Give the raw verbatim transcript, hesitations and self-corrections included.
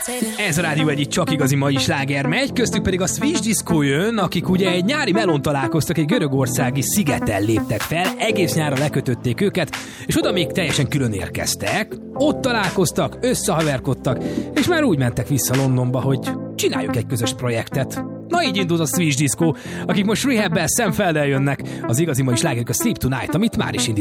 Ez a rádió egyik csak igazi mai sláger megy, köztük pedig a Swiss Disco jön, akik ugye egy nyári melón találkoztak, egy görögországi szigeten léptek fel, egész nyárra lekötötték őket, és oda még teljesen külön érkeztek, ott találkoztak, összehaverkodtak, és már úgy mentek vissza Londonba, hogy csináljuk egy közös projektet. Na így indult a Swiss Disco, akik most Rehab-bel, Sam Felddel jönnek, az igazi mai slágerük a Sleep Tonight, amit már is indít.